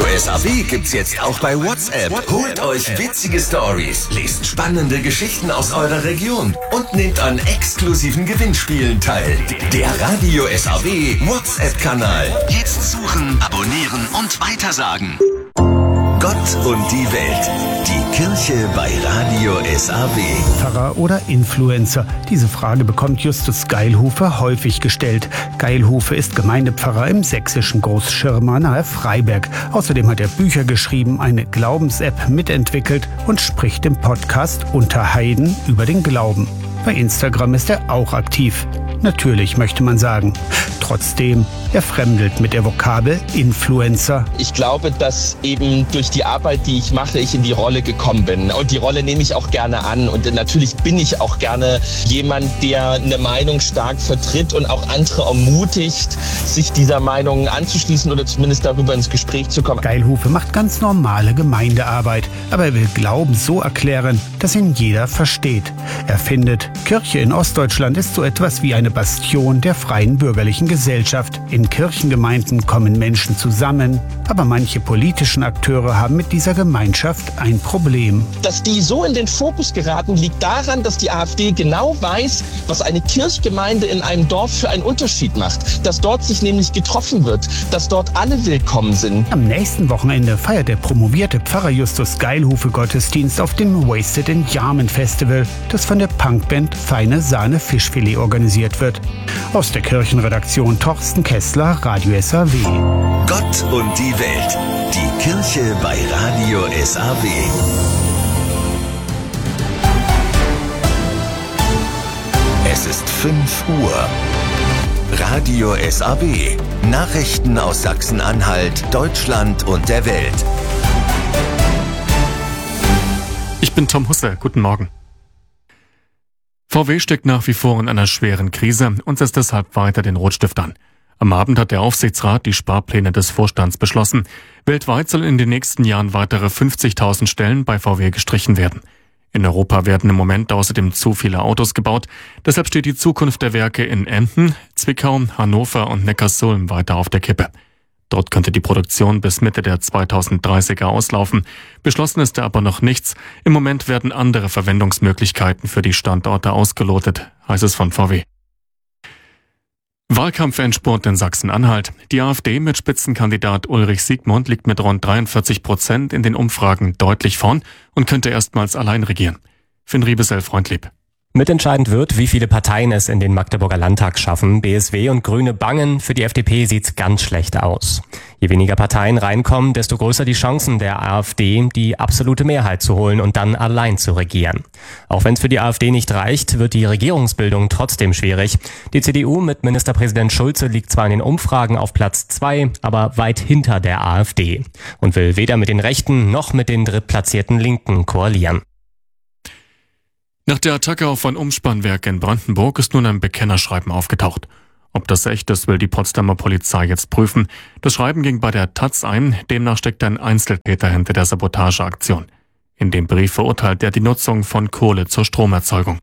Radio SAW gibt's jetzt auch bei WhatsApp. Holt euch witzige Stories, lest spannende Geschichten aus eurer Region und nehmt an exklusiven Gewinnspielen teil. Der Radio SAW WhatsApp-Kanal. Jetzt suchen, abonnieren und weitersagen. Gott und die Welt. Die Kirche bei Radio SAW. Pfarrer oder Influencer? Diese Frage bekommt Justus Geilhufe häufig gestellt. Geilhufe ist Gemeindepfarrer im sächsischen Großschirma nahe Freiberg. Außerdem hat er Bücher geschrieben, eine Glaubens-App mitentwickelt und spricht im Podcast Unter Heiden über den Glauben. Bei Instagram ist er auch aktiv. Natürlich, möchte man sagen. Trotzdem, er fremdelt mit der Vokabel Influencer. Ich glaube, dass eben durch die Arbeit, die ich mache, ich in die Rolle gekommen bin. Und die Rolle nehme ich auch gerne an. Und natürlich bin ich auch gerne jemand, der eine Meinung stark vertritt und auch andere ermutigt, sich dieser Meinung anzuschließen oder zumindest darüber ins Gespräch zu kommen. Geilhufe macht ganz normale Gemeindearbeit. Aber er will Glauben so erklären, dass ihn jeder versteht. Er findet, Kirche in Ostdeutschland ist so etwas wie eine Bastion der freien bürgerlichen Gesellschaft. In Kirchengemeinden kommen Menschen zusammen, aber manche politischen Akteure haben mit dieser Gemeinschaft ein Problem. Dass die so in den Fokus geraten, liegt daran, dass die AfD genau weiß, was eine Kirchgemeinde in einem Dorf für einen Unterschied macht. Dass dort sich nämlich getroffen wird, dass dort alle willkommen sind. Am nächsten Wochenende feiert der promovierte Pfarrer Justus Geilhufe Gottesdienst auf dem Wasted in Yarmouth Festival, das von der Punkband Feine Sahne Fischfilet organisiert wird. Aus der Kirchenredaktion Torsten Kessler, Radio SAW. Gott und die Welt. Die Kirche bei Radio SAW. Es ist 5 Uhr. Radio SAW. Nachrichten aus Sachsen-Anhalt, Deutschland und der Welt. Ich bin Tom Husse. Guten Morgen. VW steckt nach wie vor in einer schweren Krise und setzt deshalb weiter den Rotstift an. Am Abend hat der Aufsichtsrat die Sparpläne des Vorstands beschlossen. Weltweit sollen in den nächsten Jahren weitere 50.000 Stellen bei VW gestrichen werden. In Europa werden im Moment außerdem zu viele Autos gebaut. Deshalb steht die Zukunft der Werke in Emden, Zwickau, Hannover und Neckarsulm weiter auf der Kippe. Dort könnte die Produktion bis Mitte der 2030er auslaufen. Beschlossen ist da aber noch nichts. Im Moment werden andere Verwendungsmöglichkeiten für die Standorte ausgelotet, heißt es von VW. Wahlkampfendspurt in Sachsen-Anhalt. Die AfD mit Spitzenkandidat Ulrich Siegmund liegt mit rund 43% in den Umfragen deutlich vorn und könnte erstmals allein regieren. Finn Riebesell-Freundlieb. Mitentscheidend wird, wie viele Parteien es in den Magdeburger Landtag schaffen. BSW und Grüne bangen, für die FDP sieht's ganz schlecht aus. Je weniger Parteien reinkommen, desto größer die Chancen der AfD, die absolute Mehrheit zu holen und dann allein zu regieren. Auch wenn es für die AfD nicht reicht, wird die Regierungsbildung trotzdem schwierig. Die CDU mit Ministerpräsident Schulze liegt zwar in den Umfragen auf Platz 2, aber weit hinter der AfD und will weder mit den Rechten noch mit den drittplatzierten Linken koalieren. Nach der Attacke auf ein Umspannwerk in Brandenburg ist nun ein Bekennerschreiben aufgetaucht. Ob das echt ist, will die Potsdamer Polizei jetzt prüfen. Das Schreiben ging bei der taz ein, demnach steckt ein Einzeltäter hinter der Sabotageaktion. In dem Brief verurteilt er die Nutzung von Kohle zur Stromerzeugung.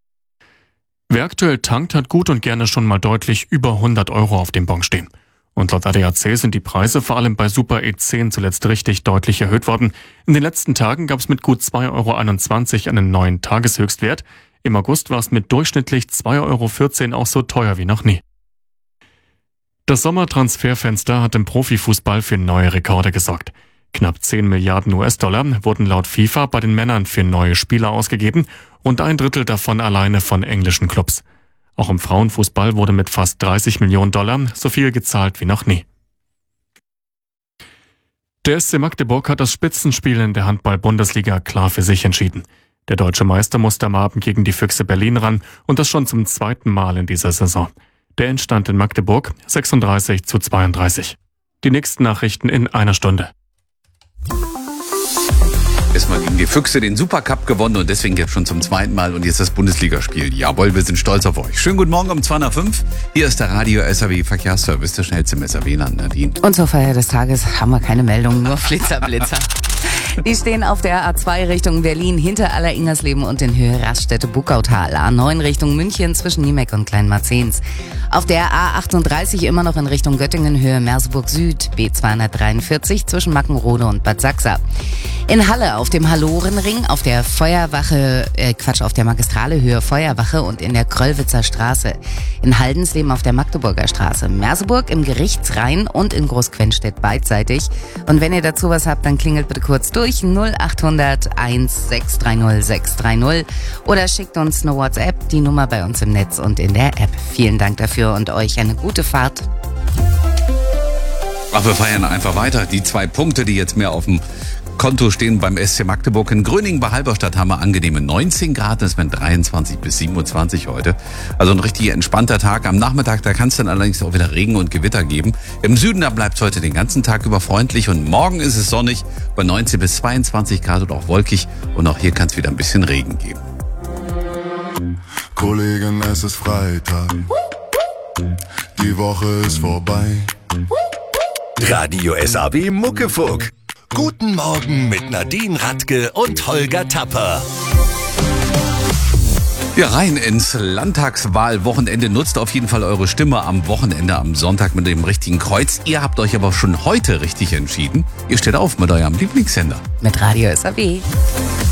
Wer aktuell tankt, hat gut und gerne schon mal deutlich über 100 Euro auf dem Bon stehen. Und laut ADAC sind die Preise vor allem bei Super E10 zuletzt richtig deutlich erhöht worden. In den letzten Tagen gab es mit gut 2,21 Euro einen neuen Tageshöchstwert. Im August war es mit durchschnittlich 2,14 Euro auch so teuer wie noch nie. Das Sommertransferfenster hat im Profifußball für neue Rekorde gesorgt. Knapp 10 Milliarden US-Dollar wurden laut FIFA bei den Männern für neue Spieler ausgegeben und 1/3 davon alleine von englischen Clubs. Auch im Frauenfußball wurde mit fast 30 Millionen Dollar so viel gezahlt wie noch nie. Der SC Magdeburg hat das Spitzenspiel in der Handball-Bundesliga klar für sich entschieden. Der deutsche Meister musste am Abend gegen die Füchse Berlin ran und das schon zum zweiten Mal in dieser Saison. Der Endstand in Magdeburg 36:32. Die nächsten Nachrichten in einer Stunde. Erstmal gegen die Füchse den Supercup gewonnen und deswegen jetzt schon zum zweiten Mal und jetzt das Bundesligaspiel. Jawohl, wir sind stolz auf euch. Schönen guten Morgen um 2:05. Hier ist der Radio SAW Verkehrsservice, der schnellste im SAW-Land, Nadine. Und zur Feier des Tages haben wir keine Meldungen, nur Flitzer, Blitzer. Die stehen auf der A2 Richtung Berlin hinter Aller-Ingersleben und in Höhe Raststätte-Buckautal. A9 Richtung München zwischen Niemeck und Kleinmarzens. Auf der A38 immer noch in Richtung Göttingen Höhe Merseburg Süd. B243 zwischen Mackenrode und Bad Sachsa. In Halle auf dem Hallorenring, auf der auf der Magistrale Höhe Feuerwache und in der Kröllwitzer Straße. In Haldensleben auf der Magdeburger Straße. Merseburg im Gerichtsrhein und in Großquenstedt beidseitig. Und wenn ihr dazu was habt, dann klingelt bitte kurz durch 0800 1630 630 oder schickt uns eine WhatsApp, die Nummer bei uns im Netz und in der App. Vielen Dank dafür und euch eine gute Fahrt. Ach, wir feiern einfach weiter. Die 2 Punkte, die jetzt mehr auf dem Konto stehen beim SC Magdeburg. In Gröningen bei Halberstadt haben wir angenehme 19 Grad. Es werden 23 bis 27 heute. Also ein richtig entspannter Tag. Am Nachmittag, da kann es dann allerdings auch wieder Regen und Gewitter geben. Im Süden, da bleibt es heute den ganzen Tag über freundlich. Und morgen ist es sonnig bei 19 bis 22 Grad und auch wolkig. Und auch hier kann es wieder ein bisschen Regen geben. Kollegen, es ist Freitag. Die Woche ist vorbei. Radio SAW Muckefuck. Guten Morgen mit Nadine Radke und Holger Tapper. Ja, rein ins Landtagswahlwochenende. Nutzt auf jeden Fall eure Stimme am Wochenende, am Sonntag mit dem richtigen Kreuz. Ihr habt euch aber schon heute richtig entschieden. Ihr steht auf mit eurem Lieblingssender. Mit Radio SAW.